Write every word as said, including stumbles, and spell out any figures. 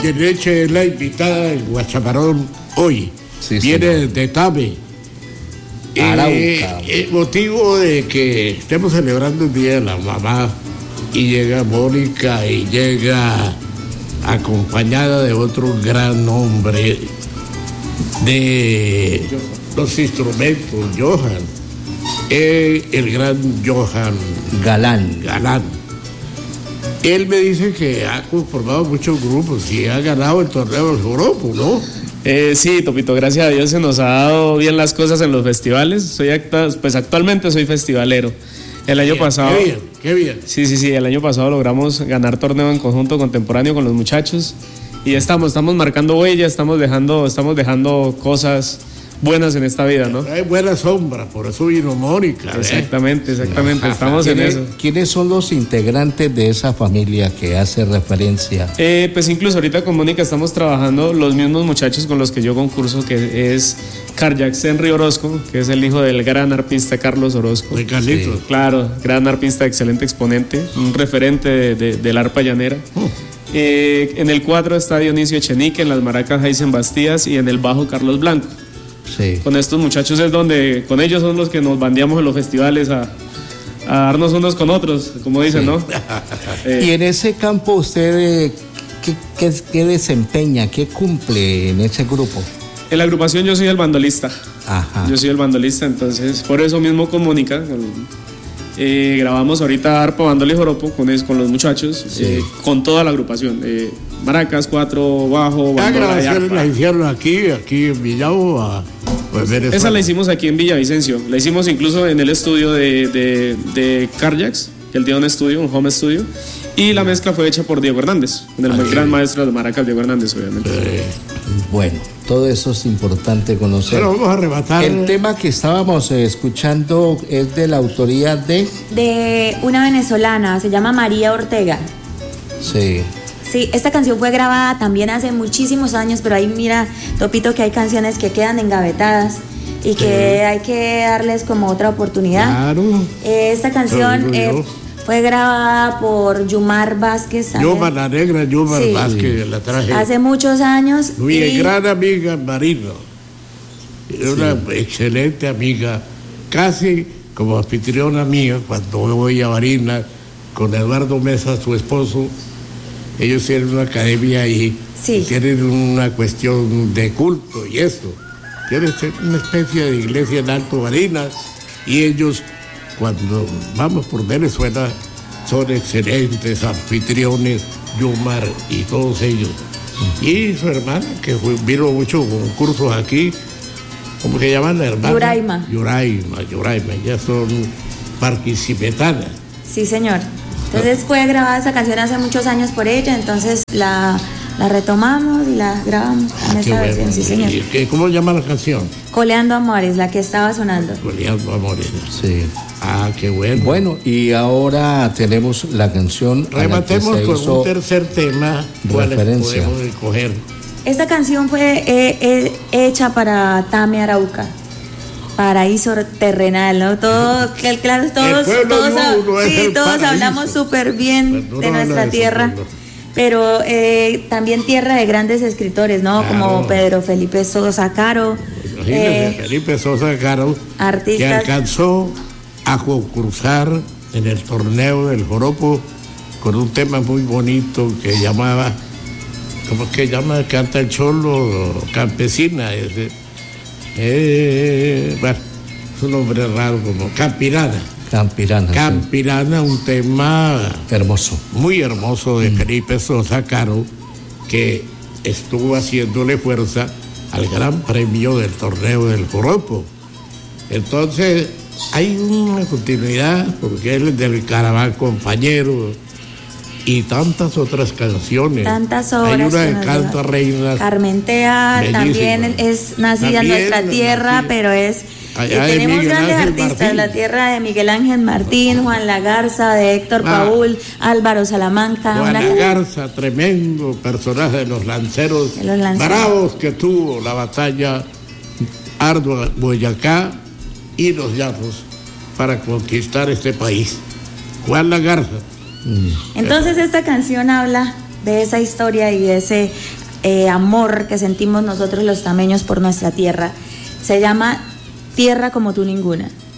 Goyeneche es la invitada en Guachamarón hoy. Sí, viene de Tame. Eh, el motivo de que estemos celebrando el Día de la Mamá y llega Mónica y llega acompañada de otro gran hombre de los instrumentos, Johan, eh, el gran Johan Galán. Galán. Él me dice que ha conformado muchos grupos y ha ganado el torneo del Joropo, ¿no? Eh, sí, Topito, gracias a Dios se nos ha dado bien las cosas en los festivales. Soy acta, pues actualmente soy festivalero. El año bien, pasado. Qué bien, qué bien. Sí, sí, sí. El año pasado logramos ganar torneo en conjunto contemporáneo con los muchachos y estamos, estamos marcando huella, estamos dejando, estamos dejando cosas buenas en esta vida, ¿no? Hay buena sombra, por eso vino Mónica. Exactamente, exactamente, ajá, estamos en eso. ¿Quiénes son los integrantes de esa familia que hace referencia? Eh, pues incluso ahorita con Mónica estamos trabajando los mismos muchachos con los que yo concurso, que es Carjax Henry Orozco, que es el hijo del gran arpista Carlos Orozco. De Carlitos. Sí, claro, gran arpista, excelente exponente, un referente de, de, del arpa llanera. Uh. Eh, en el cuadro está Dionisio Echenique, en las maracas Jaisen Bastías y en el bajo Carlos Blanco. Sí. Con estos muchachos es donde, con ellos son los que nos bandeamos en los festivales a, a darnos unos con otros, como dicen, sí. ¿no? eh. Y en ese campo usted, ¿qué, qué, qué desempeña, qué cumple en ese grupo? En la agrupación yo soy el bandolista. Ajá. Yo soy el bandolista, entonces por eso mismo con Mónica eh, grabamos ahorita arpa, bandola y joropo con, es, con los muchachos, sí. eh, con toda la agrupación. Eh, maracas, cuatro, bajo, bandola y arpa. La hicieron aquí, aquí en Villavo, a, pues, Venezuela. Esa la hicimos aquí en Villavicencio. La hicimos incluso en el estudio de, de, de Carjax, que él tiene un estudio, un home studio. Y la mezcla fue hecha por Diego Hernández, el ah, gran sí. maestro de maracas, Diego Hernández, obviamente. Eh, bueno, todo eso es importante conocer. Pero vamos a arrebatar. El tema que estábamos eh, escuchando es de la autoría de... De una venezolana, se llama María Ortega. Sí. Sí, esta canción fue grabada también hace muchísimos años, pero ahí mira, Topito, que hay canciones que quedan engavetadas y que sí. hay que darles como otra oportunidad. Claro. Eh, esta canción eh, fue grabada por Yumar Vázquez. Yumar, la negra Yumar sí. Vázquez, la traje. Hace muchos años. Mi y... gran amiga Marino, sí. una excelente amiga, casi como anfitriona mía, cuando voy a Barinas con Eduardo Mesa, su esposo. Ellos tienen una academia y sí. tienen una cuestión de culto y eso. Tienen una especie de iglesia en Alto Barinas y ellos, cuando vamos por Venezuela, son excelentes anfitriones, Yumar y todos ellos. Uh-huh. Y su hermana, que fue, vino muchos concursos aquí, ¿cómo se llaman la hermana? Yuraima. Yuraima, Yuraima, ellas son barquisimetanas. Sí, señor. Entonces fue grabada esa canción hace muchos años por ella, entonces la, la retomamos y la grabamos en ah, esta bueno. versión, sí señor. ¿Y cómo se llama la canción? Coleando Amores, la que estaba sonando. Coleando Amores. Sí. Ah, qué bueno. Bueno, y ahora tenemos la canción. Rematemos con un tercer tema. Referencia. Podemos escoger. Esta canción fue eh, eh, hecha para Tame Arauca. Paraíso terrenal, ¿no? Todo, claro, todos, todos, no sí, todos hablamos súper bien pues no de nuestra tierra, eso, pero eh, también tierra de grandes escritores, ¿no? Claro. Como Pedro Felipe Sosa Caro. Eh, Felipe Sosa Caro, artistas, que alcanzó a concursar en el torneo del Joropo con un tema muy bonito que llamaba, ¿cómo es que llama? Canta el cholo, campesina, ese. Eh, bueno, es un nombre raro como Campirana. Campirana. Campirana, sí. Un tema hermoso. Muy hermoso de mm. Felipe Sosa Caro, que estuvo haciéndole fuerza al gran premio del torneo del Joropo. Entonces, hay una continuidad, porque él es del Caraván Compañero y tantas otras canciones. Tantas obras. Hay una de Canto a Reinas. Carmentea también es nacida también en nuestra tierra, nacida. Pero es... Allá eh, tenemos grandes Ángel artistas, Martín. La tierra de Miguel Ángel Martín, Juan Lagarza, de Héctor ah, Paul, Álvaro Salamanca. Juan una... Lagarza, tremendo personaje de los lanceros, de los lanceros bravos que tuvo la batalla ardua Boyacá y los llanos para conquistar este país. Juan Lagarza. Entonces esta canción habla de esa historia y de ese eh, amor que sentimos nosotros los tameños por nuestra tierra. Se llama Tierra como tú ninguna.